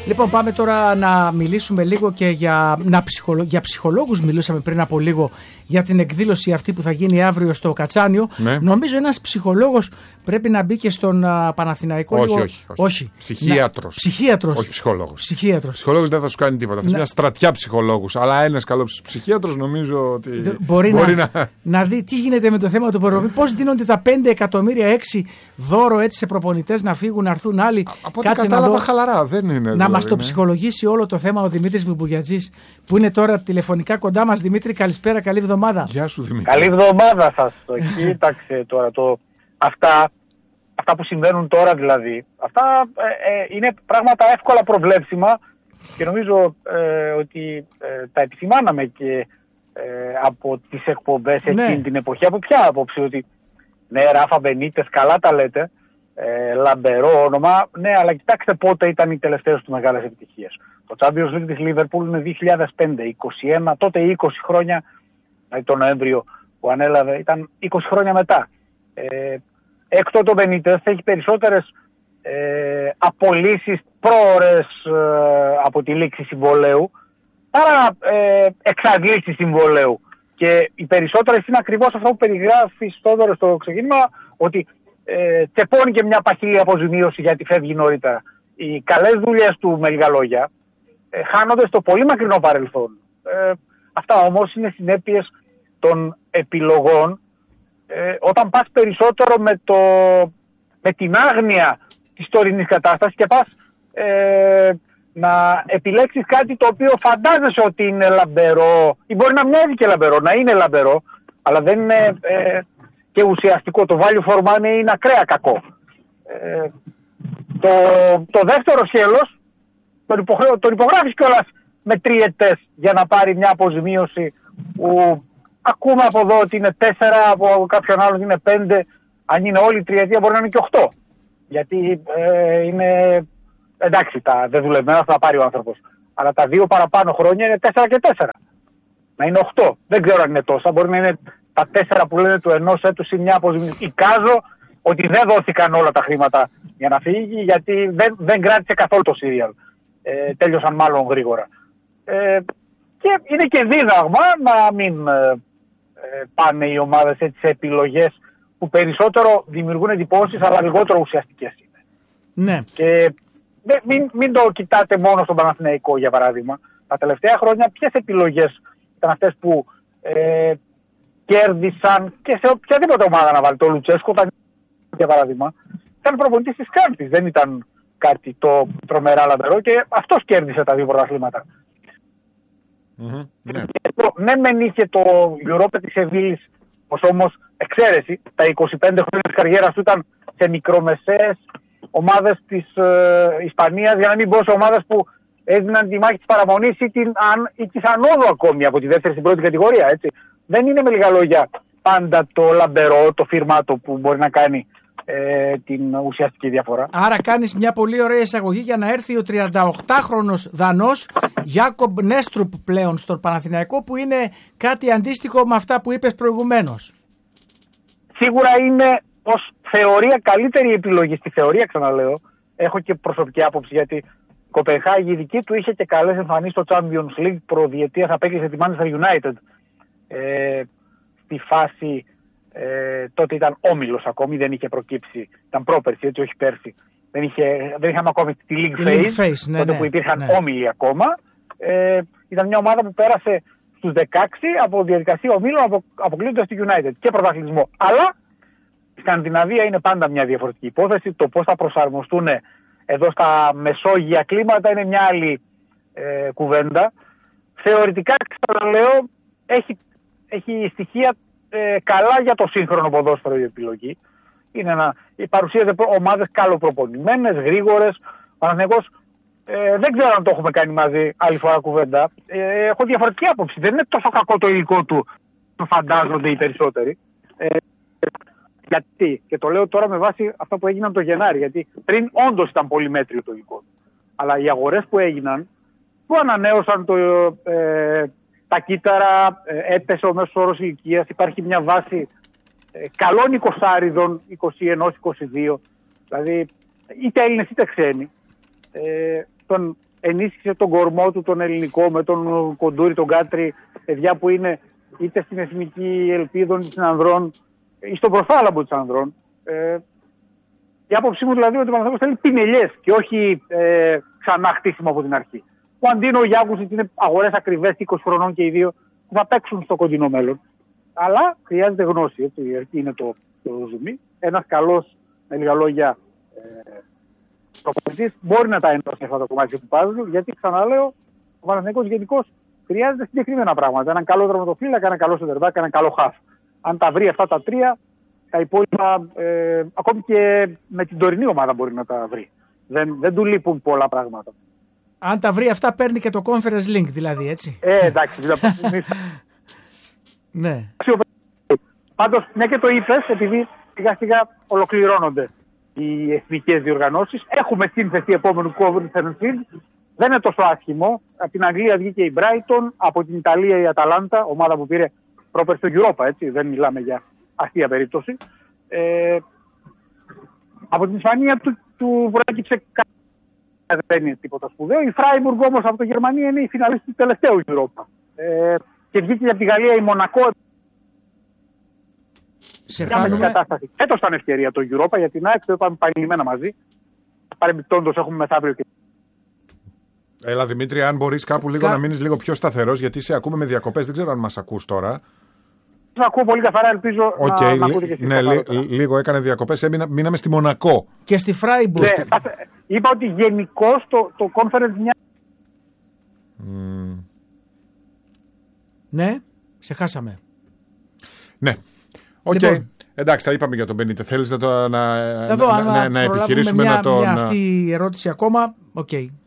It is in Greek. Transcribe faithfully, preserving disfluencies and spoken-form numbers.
Λοιπόν, πάμε τώρα να μιλήσουμε λίγο και για, να ψυχολο... για ψυχολόγους. Μιλούσαμε πριν από λίγο για την εκδήλωση αυτή που θα γίνει αύριο στο Κατσάνιο. Ναι. Νομίζω ένας ψυχολόγος πρέπει να μπει και στον uh, Παναθηναϊκό. Όχι, λίγο... όχι, όχι. όχι. Ψυχίατρος. Να... Ψυχίατρος. Όχι ψυχολόγος. Ψυχίατρος. Ψυχολόγος δεν θα σου κάνει τίποτα. Θα να... μια στρατιά ψυχολόγους. Αλλά ένας καλός ψυχίατρος νομίζω ότι. Δε, μπορεί, μπορεί να... να... να δει τι γίνεται με το θέμα του προπονητή. Πώς δίνονται τα πέντε εκατομμύρια έξι δώρο έτσι σε προπονητές να φύγουν, να έρθουν άλλοι. Από ό,τι κατάλαβα, χαλαρά. Δεν είναι. Να δηλαδή, μας το ψυχολογήσει όλο το θέμα ο Δημήτρης Βουμπογιατζής, που είναι τώρα τηλεφωνικά κοντά μας. Δημήτρη, καλησπέρα, καλή εβδομάδα. Γεια σου, Δημήτρη. Καλή εβδομάδα σας. Κοίταξε τώρα το. Αυτά, αυτά που συμβαίνουν τώρα δηλαδή, αυτά ε, ε, είναι πράγματα εύκολα προβλέψιμα και νομίζω ε, ότι ε, τα επισημάναμε και ε, από τις εκπομπές ναι. εκείνη την εποχή. Από ποια άποψη? Ότι ναι, Ράφα Μπενίτες, καλά τα λέτε, ε, λαμπερό όνομα, ναι, αλλά κοιτάξτε πότε ήταν οι τελευταίες του μεγάλες επιτυχίες. Το Champions League της Liverpool είναι δύο χιλιάδες πέντε, είκοσι ένα, τότε είκοσι χρόνια, δηλαδή το Νοέμβριο που ανέλαβε, ήταν είκοσι χρόνια μετά. Ε, Έκτοτε ο Μπενίτες έχει περισσότερες ε, απολύσεις πρόωρες ε, από τη λήξη συμβολαίου παρά ε, εξαντλήσεις συμβολαίου. Και οι περισσότερες είναι ακριβώς αυτό που περιγράφει στο, στο ξεκίνημα, ότι ε, τσεπώνει και μια παχυλή αποζημίωση γιατί φεύγει νωρίτερα. Οι καλές δουλειές του, με λίγα λόγια, ε, χάνονται στο πολύ μακρινό παρελθόν. Ε, αυτά όμως είναι συνέπειες των επιλογών. Ε, όταν πας περισσότερο με, το, με την άγνοια της τωρινής κατάστασης και πας ε, να επιλέξεις κάτι το οποίο φαντάζεσαι ότι είναι λαμπερό ή μπορεί να μοιάζει και λαμπερό, να είναι λαμπερό, αλλά δεν είναι ε, και ουσιαστικό. Το value for money είναι ακραία κακό. Ε, το, το δεύτερο σκέλος τον, υποχρεώ, τον υπογράφεις κιόλας με τριετές για να πάρει μια αποζημίωση που ακούμε από εδώ ότι είναι τέσσερα, από κάποιον άλλον είναι πέντε. Αν είναι όλη η τριετία μπορεί να είναι και οχτώ. Γιατί ε, είναι, εντάξει, τα δεν δουλευμένα θα τα πάρει ο άνθρωπος. Αλλά τα δύο παραπάνω χρόνια είναι τέσσερα και τέσσερα. Να είναι οχτώ. Δεν ξέρω αν είναι τόσα. Μπορεί να είναι τα τέσσερα που λένε του ενός έτους ή μια αποζημίωση. Εικάζω ότι δεν δόθηκαν όλα τα χρήματα για να φύγει, γιατί δεν, δεν κράτησε καθόλου το σύριαλ. Ε, τέλειωσαν μάλλον γρήγορα. Ε, και είναι και δίδαγμα να μην ε, πάνε οι ομάδες έτσι σε επιλογές που περισσότερο δημιουργούν εντυπώσεις αλλά λιγότερο ουσιαστικές είναι. Ναι. Και μην, μην το κοιτάτε μόνο στον Παναθηναϊκό για παράδειγμα. Τα τελευταία χρόνια ποιες επιλογές ήταν αυτές που ε, κέρδισαν και σε οποιαδήποτε ομάδα να βάλει. Το Λουτσέσκο για παράδειγμα ήταν προπονητής της Κάρτης. Δεν ήταν κάτι το τρομερά λαμπερό και αυτός κέρδισε τα δύο πρωταθλήματα. Mm-hmm, ναι. Ναι, μεν είχε το Europa της Σεβίλης ως όμως εξαίρεση. Τα είκοσι πέντε χρόνια της καριέρας του ήταν σε μικρομεσαίες ομάδες της ε, Ισπανίας, για να μην πω σε ομάδες που έδιναν τη μάχη της παραμονής ή, την, αν, ή της ανόδου ακόμη από τη δεύτερη στην πρώτη κατηγορία. Έτσι. Δεν είναι με λίγα λόγια πάντα το λαμπερό, το φυρμάτο που μπορεί να κάνει ε, την ουσιαστική διαφορά. Άρα κάνεις μια πολύ ωραία εισαγωγή για να έρθει ο τριανταοκτάχρονος Δανός Γιάκομπ Νέστρουπ πλέον στον Παναθηναϊκό, που είναι κάτι αντίστοιχο με αυτά που είπες προηγουμένως. Σίγουρα είναι ως θεωρία καλύτερη επιλογή. Στη θεωρία, ξαναλέω, έχω και προσωπική άποψη, γιατί η Κοπενχάγη η δική του είχε και καλές εμφανίσεις στο Champions League, προδιετίας απέκλεισε τη Manchester United ε, στη φάση. Ε, τότε ήταν όμιλος ακόμη, δεν είχε προκύψει, ήταν πρόπερση, έτσι, όχι πέρσι. Δεν, είχε, δεν είχαμε ακόμη τη League Phase, Phase ναι, τότε ναι, που υπήρχαν ναι. όμιλοι ακόμα. Ε, ήταν μια ομάδα που πέρασε στους δεκαέξι από διαδικασία ομίλων, απο, αποκλείοντας τη United και πρωταθλητισμό. Αλλά η Σκανδιναβία είναι πάντα μια διαφορετική υπόθεση. Το πώς θα προσαρμοστούν εδώ στα μεσόγεια κλίματα είναι μια άλλη ε, κουβέντα. Θεωρητικά, ξαναλέω, έχει, έχει στοιχεία Ε, καλά για το σύγχρονο ποδόσφαιρο η επιλογή. Είναι ένα, παρουσίαζε ομάδες καλοπροπονημένες, γρήγορες. Ο Παναθηναϊκός ε, δεν ξέρω αν το έχουμε κάνει μαζί άλλη φορά κουβέντα. Ε, έχω διαφορετική άποψη. Δεν είναι τόσο κακό το υλικό του, το φαντάζονται οι περισσότεροι. Ε, γιατί, και το λέω τώρα με βάση αυτά που έγιναν το Γενάρη, γιατί πριν όντως ήταν πολύ μέτριο το υλικό του. Αλλά οι αγορές που έγιναν, που ανανέωσαν το... Ε, τα κύτταρα, έπεσε ο μέσος όρος ηλικίας, υπάρχει μια βάση ε, καλών εικοσάριδων, είκοσι ένα είκοσι δύο, δηλαδή είτε Έλληνες είτε ξένοι, ε, τον ενίσχυσε τον κορμό του τον ελληνικό με τον Κοντούρη, τον Κάτρι, παιδιά που είναι είτε στην Εθνική Ελπίδων είτε στην Ανδρών ή στον προθάλαμο της Ανδρών. Ε, η άποψή μου δηλαδή ότι ο Παναθηναϊκός θέλει πινελιές και όχι ε, ξανά χτίσιμο από την αρχή. Ο Αντίνο, ο Γιάκουσιτς είναι αγορές ακριβές είκοσι χρονών και οι δύο που θα παίξουν στο κοντινό μέλλον. Αλλά χρειάζεται γνώση, έτσι, εκεί είναι το, το ζουμί. Ένας καλός, με λίγα λόγια, ε, προπονητής μπορεί να τα ενώσει αυτά τα κομμάτια του πάζλου, γιατί ξαναλέω, ο Παναθηναϊκός γενικώς χρειάζεται συγκεκριμένα πράγματα. Έναν καλό δραματοφύλακα, έναν καλό σεντερμπάκ, έναν καλό χαφ. Αν τα βρει αυτά τα τρία, τα υπόλοιπα, ε, ακόμη και με την τωρινή ομάδα μπορεί να τα βρει. Δεν, δεν του λείπουν πολλά πράγματα. Αν τα βρει αυτά, παίρνει και το conference link, δηλαδή, έτσι. Ε, εντάξει, δηλαδή. Ναι. Πάντως, μια και το είπες, επειδή σιγά σιγά ολοκληρώνονται οι εθνικές διοργανώσεις. Έχουμε σύνθεση επόμενου Conference League. Δεν είναι τόσο άσχημο. Από την Αγγλία βγήκε η Brighton, από την Ιταλία η Αταλάντα, ομάδα που πήρε πρόπερ στο Europa, έτσι. Δεν μιλάμε για αστεία περίπτωση. Ε, από την Ισπανία του, του προέκυψε κάτι. Δεν είναι τίποτα σπουδαίο. Η Φράιμπουργκ όμως από τη Γερμανία είναι η φιναλίστη του τελευταίου Europa. Ε, και βγήκε από τη Γαλλία η Μονακό. Σε Κάμε την κατάσταση. Έτος ήταν ευκαιρία το Europa για την ΑΕΚ, το είπαμε παλιμένα μαζί. Παρεμπιπτόντως έχουμε μεθαύριο και. Έλα Δημήτρη, αν μπορείς κάπου λίγο Κα... να μείνεις λίγο πιο σταθερός, γιατί σε ακούμε με διακοπές, δεν ξέρω αν μας ακούς τώρα. Σας ακούω πολύ καθαρά, ελπίζω okay, να, να ακούτε και εσείς. Ναι, λί, λίγο έκανε διακοπές, έμεινα, μείναμε στη Μονακό. Και στη Φράιμπουργκ. Ναι, στη... Είπα ότι γενικώς το, το conference μια... Mm. Ναι, σε χάσαμε. Ναι. Οκ. Okay. Λοιπόν, εντάξει, τα είπαμε για τον Μπενίτε. Θέλεις να, το, να, να, δω, να, να, να, να επιχειρήσουμε μια, να τον... μια αυτή ερώτηση ακόμα. Οκ. Okay.